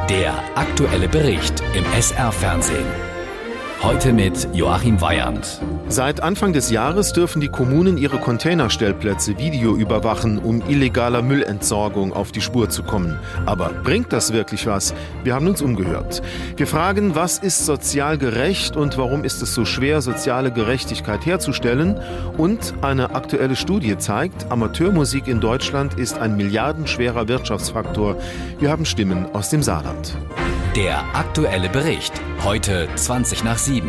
Der aktuelle Bericht im SR-Fernsehen. Heute mit Joachim Weyand. Seit Anfang des Jahres dürfen die Kommunen ihre Containerstellplätze videoüberwachen, um illegaler Müllentsorgung auf die Spur zu kommen. Aber bringt das wirklich was? Wir haben uns umgehört. Wir fragen, was ist sozial gerecht und warum ist es so schwer, soziale Gerechtigkeit herzustellen? Und eine aktuelle Studie zeigt, Amateurmusik in Deutschland ist ein milliardenschwerer Wirtschaftsfaktor. Wir haben Stimmen aus dem Saarland. Der aktuelle Bericht. Heute 7:20.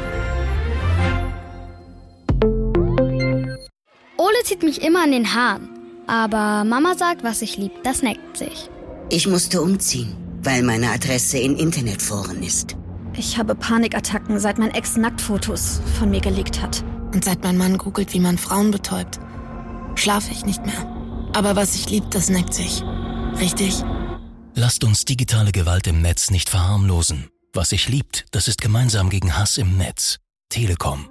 Ole zieht mich immer an den Haaren. Aber Mama sagt, was ich lieb, das neckt sich. Ich musste umziehen, weil meine Adresse in Internetforen ist. Ich habe Panikattacken, seit mein Ex Nacktfotos von mir gelegt hat. Und seit mein Mann googelt, wie man Frauen betäubt, schlafe ich nicht mehr. Aber was ich lieb, das neckt sich. Richtig? Lasst uns digitale Gewalt im Netz nicht verharmlosen. Was sich liebt, das ist gemeinsam gegen Hass im Netz. Telekom.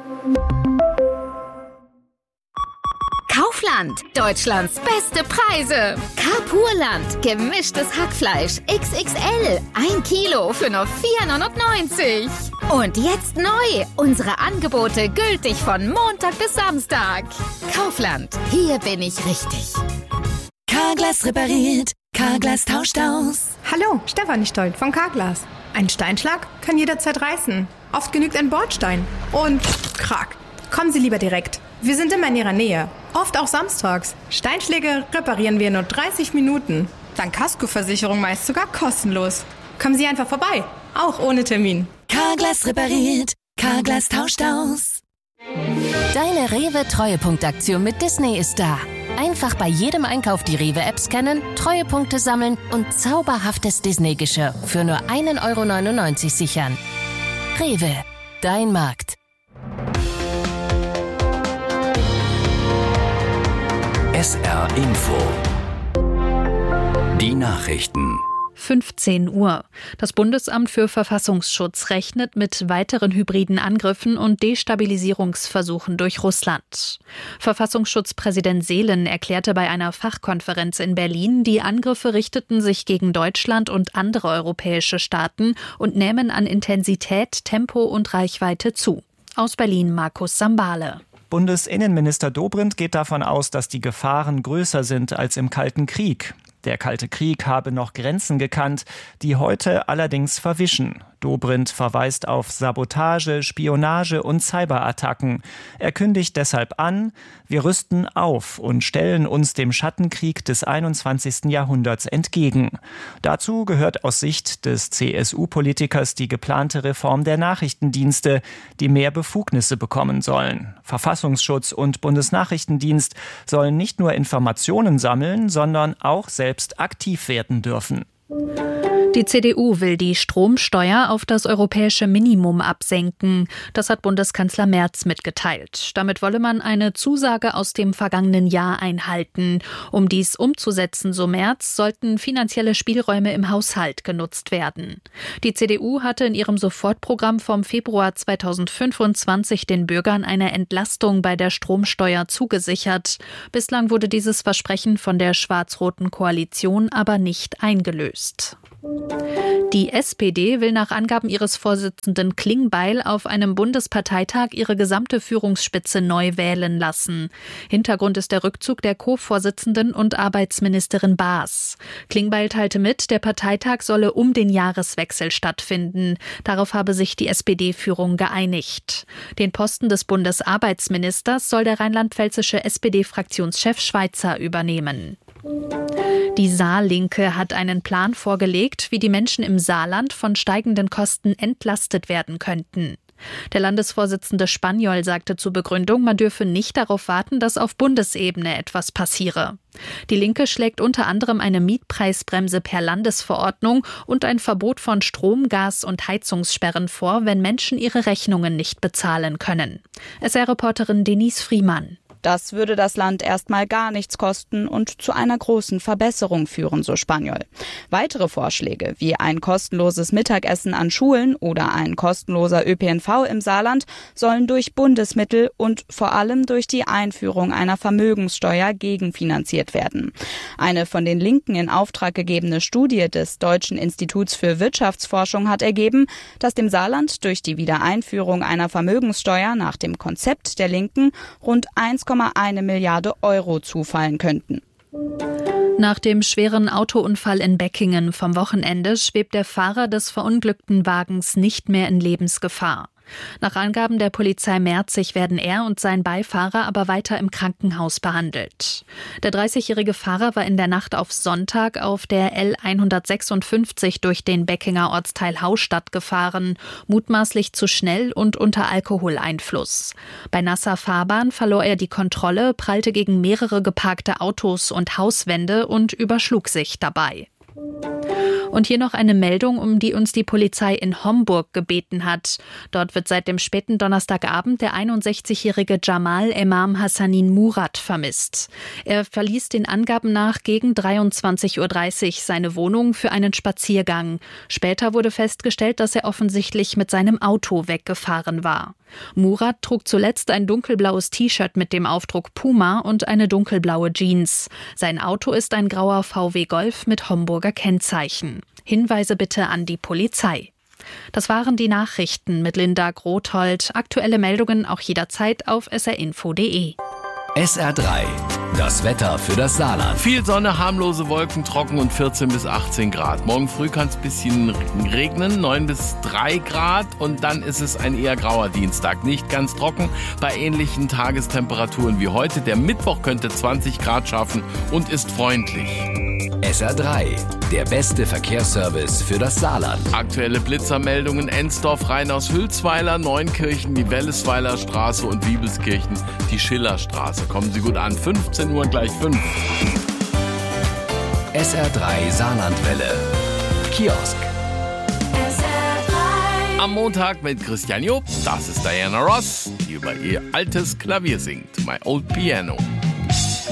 Kaufland, Deutschlands beste Preise. Carpurland, gemischtes Hackfleisch XXL, 1 Kilo für nur 4,99 €. Und jetzt neu, unsere Angebote gültig von Montag bis Samstag. Kaufland, hier bin ich richtig. Carglass repariert, Carglass tauscht aus. Hallo, Stefanie Stoll von Carglass. Ein Steinschlag kann jederzeit reißen. Oft genügt ein Bordstein. Und krack. Kommen Sie lieber direkt. Wir sind immer in Ihrer Nähe. Oft auch samstags. Steinschläge reparieren wir in nur 30 Minuten. Dank Kaskoversicherung meist sogar kostenlos. Kommen Sie einfach vorbei. Auch ohne Termin. Carglass repariert, Carglass tauscht aus. Deine Rewe-Treuepunktaktion mit Disney ist da. Einfach bei jedem Einkauf die Rewe-App scannen, Treuepunkte sammeln und zauberhaftes Disney-Geschirr für nur 1,99 € sichern. Rewe, dein Markt. SR Info. Die Nachrichten. 15 Uhr. Das Bundesamt für Verfassungsschutz rechnet mit weiteren hybriden Angriffen und Destabilisierungsversuchen durch Russland. Verfassungsschutzpräsident Seelen erklärte bei einer Fachkonferenz in Berlin, die Angriffe richteten sich gegen Deutschland und andere europäische Staaten und nähmen an Intensität, Tempo und Reichweite zu. Aus Berlin Markus Sambale. Bundesinnenminister Dobrindt geht davon aus, dass die Gefahren größer sind als im Kalten Krieg. Der Kalte Krieg habe noch Grenzen gekannt, die heute allerdings verwischen. Dobrindt verweist auf Sabotage, Spionage und Cyberattacken. Er kündigt deshalb an, wir rüsten auf und stellen uns dem Schattenkrieg des 21. Jahrhunderts entgegen. Dazu gehört aus Sicht des CSU-Politikers die geplante Reform der Nachrichtendienste, die mehr Befugnisse bekommen sollen. Verfassungsschutz und Bundesnachrichtendienst sollen nicht nur Informationen sammeln, sondern auch selbst aktiv werden dürfen. Die CDU will die Stromsteuer auf das europäische Minimum absenken. Das hat Bundeskanzler Merz mitgeteilt. Damit wolle man eine Zusage aus dem vergangenen Jahr einhalten. Um dies umzusetzen, so Merz, sollten finanzielle Spielräume im Haushalt genutzt werden. Die CDU hatte in ihrem Sofortprogramm vom Februar 2025 den Bürgern eine Entlastung bei der Stromsteuer zugesichert. Bislang wurde dieses Versprechen von der schwarz-roten Koalition aber nicht eingelöst. Die SPD will nach Angaben ihres Vorsitzenden Klingbeil auf einem Bundesparteitag ihre gesamte Führungsspitze neu wählen lassen. Hintergrund ist der Rückzug der Co-Vorsitzenden und Arbeitsministerin Baas. Klingbeil teilte mit, der Parteitag solle um den Jahreswechsel stattfinden. Darauf habe sich die SPD-Führung geeinigt. Den Posten des Bundesarbeitsministers soll der rheinland-pfälzische SPD-Fraktionschef Schweizer übernehmen. Die Saarlinke hat einen Plan vorgelegt, wie die Menschen im Saarland von steigenden Kosten entlastet werden könnten. Der Landesvorsitzende Spaniol sagte zur Begründung, man dürfe nicht darauf warten, dass auf Bundesebene etwas passiere. Die Linke schlägt unter anderem eine Mietpreisbremse per Landesverordnung und ein Verbot von Strom-, Gas- und Heizungssperren vor, wenn Menschen ihre Rechnungen nicht bezahlen können. SR-Reporterin Denise Friemann. Das würde das Land erstmal gar nichts kosten und zu einer großen Verbesserung führen, so Spaniol. Weitere Vorschläge wie ein kostenloses Mittagessen an Schulen oder ein kostenloser ÖPNV im Saarland sollen durch Bundesmittel und vor allem durch die Einführung einer Vermögenssteuer gegenfinanziert werden. Eine von den Linken in Auftrag gegebene Studie des Deutschen Instituts für Wirtschaftsforschung hat ergeben, dass dem Saarland durch die Wiedereinführung einer Vermögenssteuer nach dem Konzept der Linken rund 1,1 Milliarde Euro zufallen könnten. Nach dem schweren Autounfall in Beckingen vom Wochenende schwebt der Fahrer des verunglückten Wagens nicht mehr in Lebensgefahr. Nach Angaben der Polizei Merzig werden er und sein Beifahrer aber weiter im Krankenhaus behandelt. Der 30-jährige Fahrer war in der Nacht auf Sonntag auf der L156 durch den Beckinger Ortsteil Haustadt gefahren, mutmaßlich zu schnell und unter Alkoholeinfluss. Bei nasser Fahrbahn verlor er die Kontrolle, prallte gegen mehrere geparkte Autos und Hauswände und überschlug sich dabei. Und hier noch eine Meldung, um die uns die Polizei in Homburg gebeten hat. Dort wird seit dem späten Donnerstagabend der 61-jährige Jamal Emam Hassanin Murat vermisst. Er verließ den Angaben nach gegen 23:30 Uhr seine Wohnung für einen Spaziergang. Später wurde festgestellt, dass er offensichtlich mit seinem Auto weggefahren war. Murat trug zuletzt ein dunkelblaues T-Shirt mit dem Aufdruck Puma und eine dunkelblaue Jeans. Sein Auto ist ein grauer VW Golf mit Homburger Kennzeichen. Hinweise bitte an die Polizei. Das waren die Nachrichten mit Linda Grothold. Aktuelle Meldungen auch jederzeit auf srinfo.de. SR3, das Wetter für das Saarland. Viel Sonne, harmlose Wolken, trocken und 14 bis 18 Grad. Morgen früh kann es ein bisschen regnen, 9 bis 3 Grad. Und dann ist es ein eher grauer Dienstag. Nicht ganz trocken, bei ähnlichen Tagestemperaturen wie heute. Der Mittwoch könnte 20 Grad schaffen und ist freundlich. SR3, der beste Verkehrsservice für das Saarland. Aktuelle Blitzermeldungen: Ensdorf, Rhein-aus-Hülsweiler, Neunkirchen, die Wellesweiler Straße und Wiebelskirchen, die Schillerstraße. Kommen Sie gut an, 15 Uhr gleich 5. SR3 Saarlandwelle. Kiosk. SR3. Am Montag mit Christian Job. Das ist Diana Ross, die über ihr altes Klavier singt. My Old Piano.